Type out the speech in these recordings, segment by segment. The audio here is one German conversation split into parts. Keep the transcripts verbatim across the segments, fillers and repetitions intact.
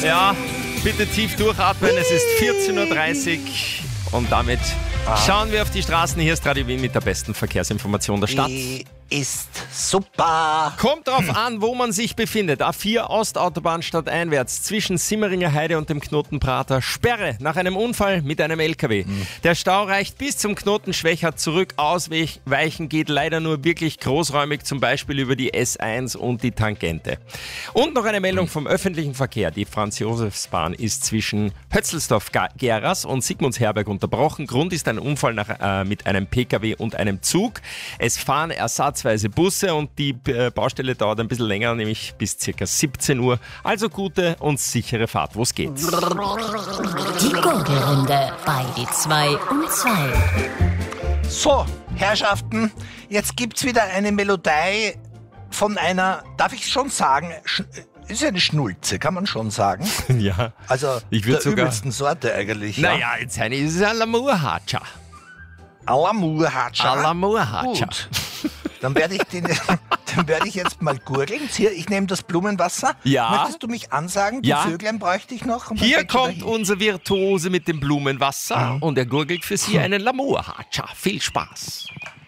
Ja, bitte tief durchatmen. Es ist vierzehn Uhr dreißig und damit ah. schauen wir auf die Straßen. Hier ist Radio Wien mit der besten Verkehrsinformation der Stadt. Die ist super. Kommt drauf an, wo man sich befindet. A vier Ostautobahn stadteinwärts zwischen Simmeringer Heide und dem Knoten Prater. Sperre nach einem Unfall mit einem L K W. Mhm. Der Stau reicht bis zum Knoten Schwächert zurück. Ausweichen geht leider nur wirklich großräumig, zum Beispiel über die S eins und die Tangente. Und noch eine Meldung vom öffentlichen Verkehr. Die Franz-Josefs-Bahn ist zwischen Hötzelsdorf-Geras und Sigmundsherberg unterbrochen. Grund ist ein Unfall nach, äh, mit einem P K W und einem Zug. Es fahren ersatzweise Busse und die äh, Baustelle dauert ein bisschen länger, nämlich bis ca. siebzehn Uhr. Also gute und sichere Fahrt, wo es geht. Die Gurgelrunde bei die zwei um zwei. So, Herrschaften, jetzt gibt's wieder eine Melodie von einer, darf ich schon sagen, sch- ist ja eine Schnulze, kann man schon sagen. Ja, Also ich der sogar, übelsten Sorte eigentlich. Naja, jetzt eine ist es ein Lamour-Hatscha. Alamur-Hatscha. Alamur-Hatscha. Gut. Dann werde ich, den, dann werd ich jetzt mal gurgeln. Hier, ich nehme das Blumenwasser. Ja. Möchtest du mich ansagen? Die Ja. Vöglein bräuchte ich noch. Und dann Hier geht schon kommt dahin. unser Virtuose mit dem Blumenwasser und er gurgelt für Sie einen Lamour-Hatscha. Viel Spaß.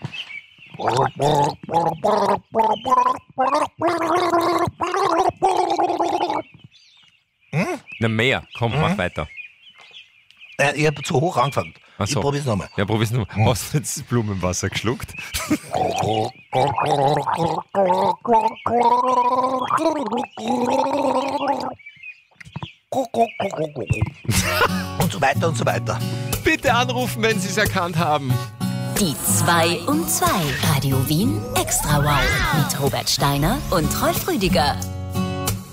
Hm? Na mehr, komm, mach weiter. Äh, ich habe zu hoch angefangen. Ach so. Ich probiere es nochmal. Ja, probier's nochmal. Hast du jetzt das Blumenwasser geschluckt? Und so weiter und so weiter. Bitte anrufen, wenn Sie es erkannt haben. Die zwei um zwei. Radio Wien Extra Wow. Mit Robert Steiner und Rolf Rüdiger.